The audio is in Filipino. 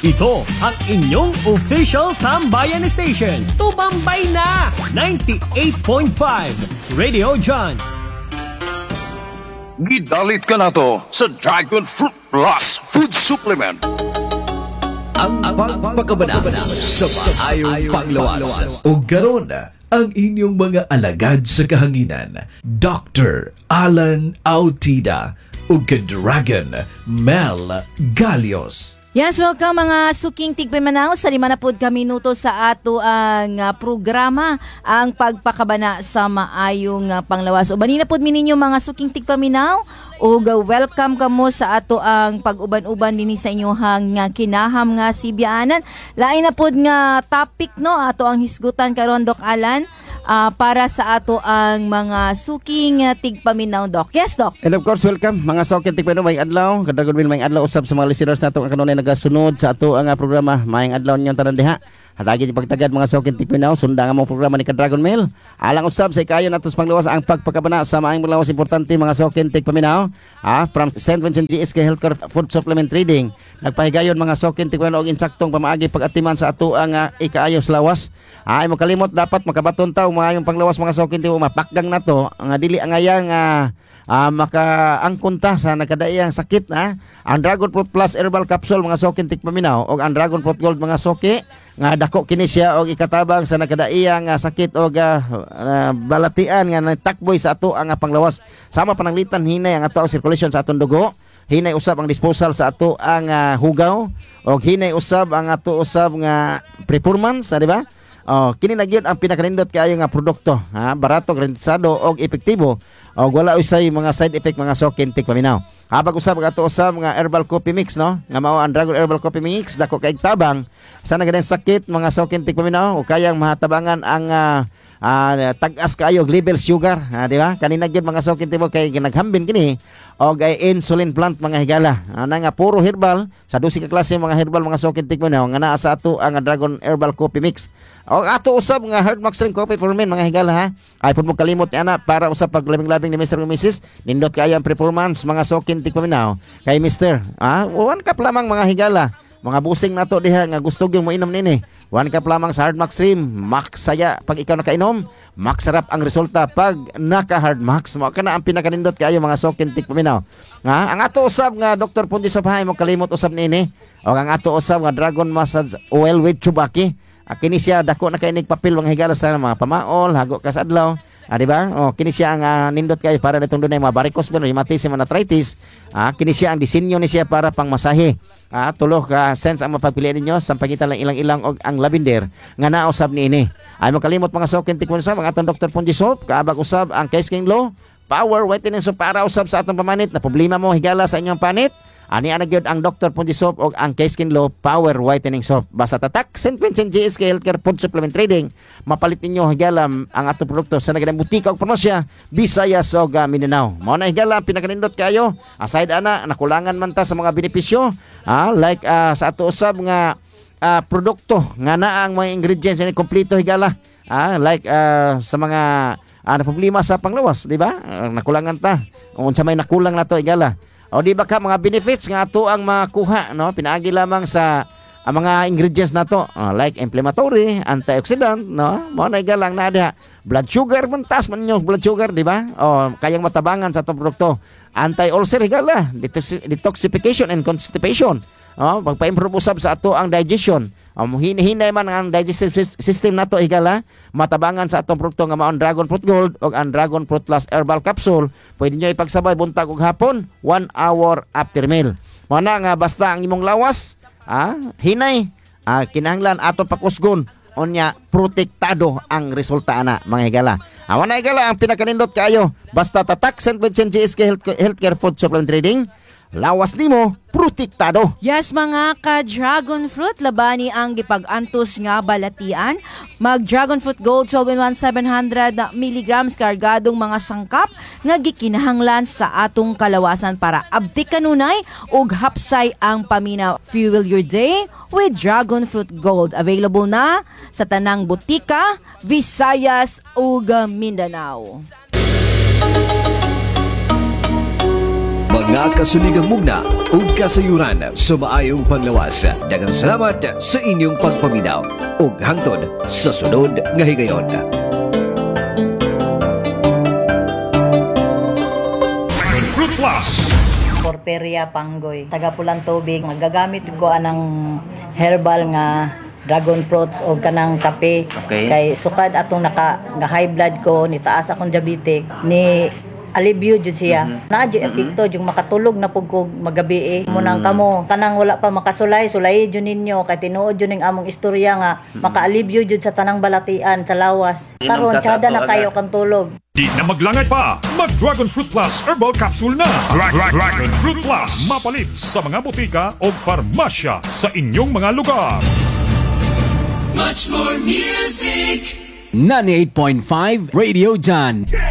Ito ang inyong official Tambayan Station. Tumambay na! 98.5 Radio John. Gidalit ka na to sa Dragon Fruit Plus Food Supplement. Ang pagpakabanabana sa maayong panglawas. O garon ang inyong mga alagad sa kahanginan, Dr. Alan Autida o Dragon Mel Galios. Yes, welcome mga suking tigpimanaw sa 50 minuto sa ato ang programa ang pagpakabana sa maayong panglawas. O banina pod mininyo mga suking tigpaminaw o welcome kamo sa ato ang pag-uban-uban dinhi sa inyohang kinaham nga sibyanan. Lain na pod nga topic no ato ang hisgutan karon Doc Alan. Para sa ato ang mga suking tigpaminaw, Doc. Yes, Doc. And of course, welcome mga suking tigpaminaw. Mayang adlaw. Kadagon min mayang adlaw usab sa mga listeners nato ang kanunay nagasunod sa ato ang programa. Mayang adlaw ninyong tanan diha. Hatagi di pagtagad mga suking tigpaminaw. Sunda nga mo programa ni Dragon Mail. Alang usab sa ikayon natos panglawas ang pagpakabana sa maayong panglawas importante mga suking tigpaminaw. From St. Vincent GSK Healthcare Food Supplement Trading. Nagpahigayon mga suking tigpaminaw og insaktong pamaagi pag-atiman sa ato ang ikaayos lawas. Ay mo kalimot dapat makabaton taw maayong panglawas mga suking tigpaminaw. Mapakgang na to nga dili angayang makaangkunta sa nagkadaiyang sakit ang Dragon Fruit Plus Herbal Capsule mga suking tigpaminaw o ang Dragon Fruit Gold mga suki nga dako kini siya og ikatabang sa nagkadaiyang sakit o balatian nga nagtakboy sa ato ang panglawas sama pananglitan hinay ang ato ang circulation sa atong dugo, hinay usab ang disposal sa ato ang hugaw o hinay usab ang ato usab nga performance di ba? Kini na gyud ang pinakanindot kaayo nga produkto, barato, garantisado og epektibo og wala usay mga side effect mga suking tigpaminaw. Habag usab ato usab nga herbal coffee mix no, nga mao ang Dragon Herbal Coffee Mix dako kay tabang sa nagaden sakit mga suking tigpaminaw o kayang mahatabangan ang tag-as kayo level sugar, di ba? Kanina gyud mga suking tigpaminaw kay ginaghambin kini og insulin plant mga higala. Ana nga puro herbal sa 12 ka klase mga herbal mga suking tigpaminaw nga naa sa ato ang Dragon Herbal Coffee Mix. O ato usab nga Hard Max Drink Coffee for Men mga higala ay pud mo kalimot ana para usab pag labing-labing ni Mr. ug Mrs. Nindot kayo ang performance mga suking tigpaminaw kay Mr. 1 cup lamang mga higala. Mga busing nato diha nga gusto gyud mo inom nini. 1 cup lamang sa Hard Max Stream. Max saya pag ikaw nakainom, max sarap ang resulta pag naka Hard Max. Mao kana ang pinakanindot kayo mga suking tigpaminaw. Ang ato usab nga Dr. Punji Sophay mo kalimot usab nini. O ang ato usab nga Dragon Massage Oil with Chubaki. Kini siya dako na kay papel mga higala sa mga pamaol, hago ka sa adlaw. Di ba? Kini siya ang nindot kayo para nitong dunay mga varicose vein, rheumatism, arthritis. Kini siya ang disenyo ni siya para pang masahe. Tulo ka sense ang mapagpilian ninyo sa pagitan lang ilang-ilang og ang lavender nga naa usab niini. Ay mo kalimot mga suking tigpaminaw ang atong Dr. Punji Soap, kaabag usab ang Case King Law, Power Whitening Soap para usab sa atong pamanit na problema mo higala sa inyong panit. Ani gyud ang Dr. Punji Soap o ang Case Skin Law Power Whitening Soap. Basta tatak St. Vincent GSK Healthcare Food Supplement Trading. Mapalit ninyo higala ang atong produkto sa nagadang butika o farmasya Visayas o Mindanao. Mao na higala pinakanindot kayo. Aside ana nakulangan man ta sa mga benepisyo like sa ato usab nga produkto nga naa ang mga ingredients ni kompleto higala. Like sa mga problema sa panglawas, di ba? Nakulangan ta. Unsa may nakulang nato higala. O di ba ka mga benefits nga ato ang makuha no pinaagi lamang sa mga ingredients nato like inflammatory, antioxidant no mo na galang na diha. Blood sugar man taas man inyo blood sugar di ba? Kayang matabangan sa atong produkto. Anti-ulcer higala, detoxification and constipation. Pagpa-improve usab sa ato ang digestion. Hinay man ang digestive system nato higala, matabangan sa atong produkto nga mao ang Dragon Fruit Gold o ang Dragon Fruit Plus Herbal Capsule. Pwede nyo ipagsabay buntag ug hapon 1 hour after meal. Mao na nga basta ang imong lawas hinay kinahanglan ato pakusgon unya protektado ang resulta ana mga higala. Awan na higala ang pinakanindot kayo basta tatak St. Vincent GSK Healthcare Food Supplement Trading. Lawas nimo protektado. Yes mga ka-dragon fruit, labani ang gipag-antos nga balatian. Mag-dragon fruit gold 12 in 1 700 milligrams kargadong mga sangkap nga gikinahanglan sa atong kalawasan para abdi kanunay ug hapsay ang paminaw. Fuel your day with dragon fruit gold. Available na sa tanang butika, Visayas ug Mindanao. nga kasuligang mugna ug kasayuran sa maayong panglawas. Daghang salamat sa inyong pagpaminaw ug hangtod sa sunod nga higayon. Fruit Plus. Porperia Panggoy, taga Pulang Tubig. Magagamit ko anang herbal nga dragon fruits o kanang kape. Okay. Kay sukad atong nga high blood ko, ni taas akong diabetic, ni alibyo jud siya. Naa jud epekto jud makatulog na pug ko magabi munang kamo. Kanang wala pa makasulay, sulay jud ninyo kay tinuod jud ning among istorya nga makaalibyo jud sa tanang balatian sa lawas. Karon kada na kayo kang tulog. Di na maglangay pa, mag-Dragon Fruit Plus Herbal Capsule na. Dragon Fruit Plus, mapalit sa mga butika o farmasya sa inyong mga lugar. Much more music. 98.5 Radio John.